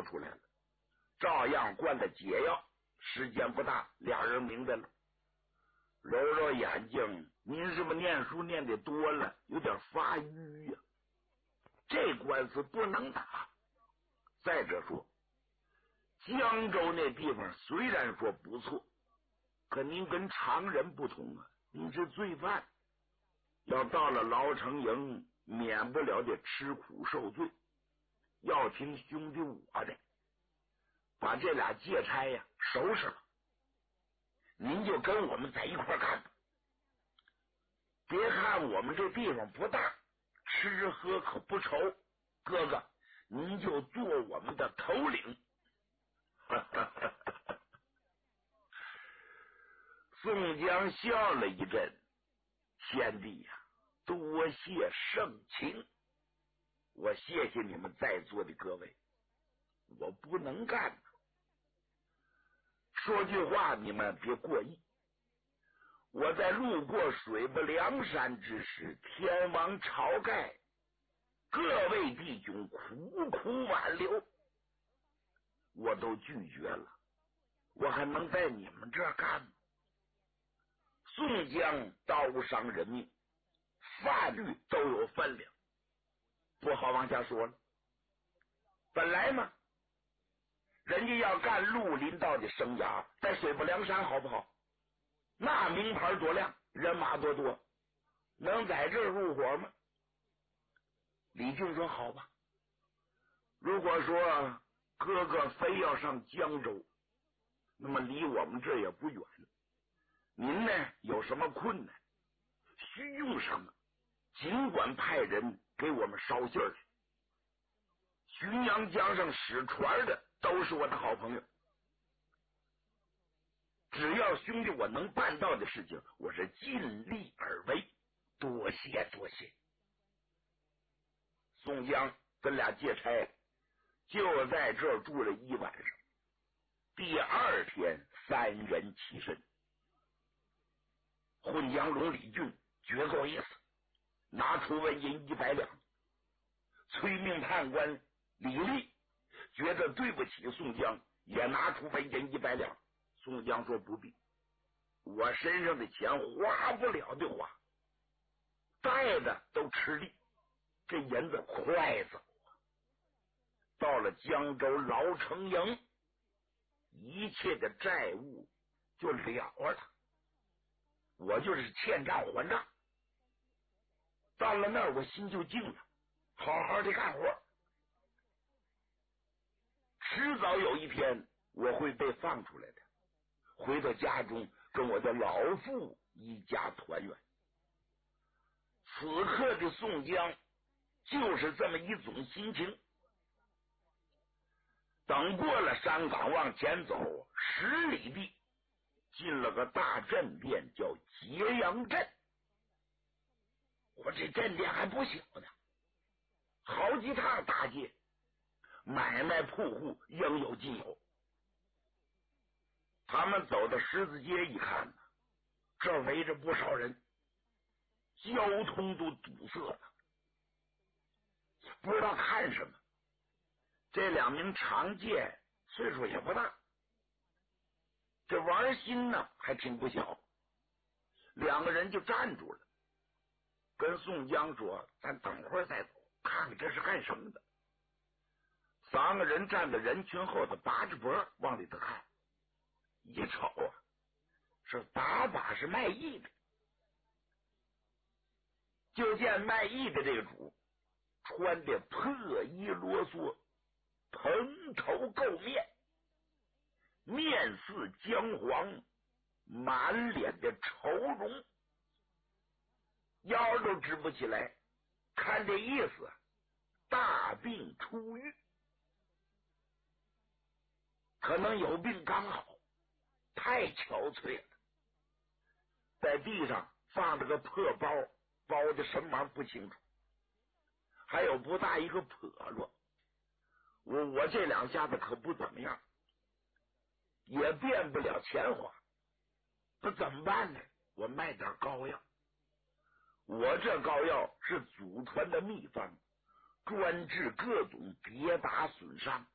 出来了，照样灌了解药，时间不大，俩人明白了。揉揉眼睛，您是不是念书念的多了，有点发郁呀？这官司不能打。再者说，江州那地方虽然说不错，可您跟常人不同啊，您是罪犯，要到了牢城营，免不了得吃苦受罪，要听兄弟我的，把这俩借差呀收拾了，您就跟我们在一块干吧。别看我们这地方不大，吃喝可不愁，哥哥您就做我们的头领。宋江笑了一阵，贤弟呀，多谢盛情，我谢谢你们在座的各位，我不能干。说句话你们别过意，我在路过水泊梁山之时，天王晁盖各位弟兄苦苦挽留，我都拒绝了，我还能在你们这儿干吗？宋江刀伤人命，法律都有分量，不好往下说了。本来嘛，人家要干绿林道的生涯，在水泊梁山好不好？那名牌多亮，人马多多，能在这儿入伙吗？李靖说好吧，如果说哥哥非要上江州，那么离我们这也不远，您呢有什么困难，需用什么，尽管派人给我们捎信去。浔阳江上使船的都是我的好朋友，只要兄弟我能办到的事情，我是尽力而为，多谢多谢。宋江跟俩借差就在这儿住了一晚上，第二天三人起身。混江龙李俊绝够意思，拿出纹银100两。催命判官李立觉得对不起宋江，也拿出纹银100两。宋江说不必，我身上的钱花不了的花，带的都吃力，这银子快走啊！到了江州牢城营，一切的债务就了了，我就是欠账还账。到了那儿我心就静了，好好的干活，迟早有一天我会被放出来的，回到家中跟我的老父一家团圆。此刻的宋江就是这么一种心情。等过了山岗往前走10里地，进了个大镇店，叫揭阳镇。我这镇店还不小呢，好几趟大街，买卖铺户应有尽有。他们走到十字街一看呢，这围着不少人，交通都堵塞了，不知道看什么。这2名长借岁数也不大，这玩心呢还挺不小，2个人就站住了，跟宋江说咱等会儿再走，看看这是干什么的。3个人站在人群后头，拔着脖往里头看，一瞅啊，是打把是卖艺的。就见卖艺的这个主穿的破衣啰嗦，蓬头垢面，面似姜黄，满脸的愁容，腰都直不起来，看这意思大病初愈，可能有病刚好，太憔悴了。在地上放着个破包，包的什么玩意不清楚，还有不大一个笸箩。我这2下子可不怎么样，也变不了钱花，那怎么办呢？我卖点膏药。我这膏药是祖传的秘方，专治各种跌打损伤，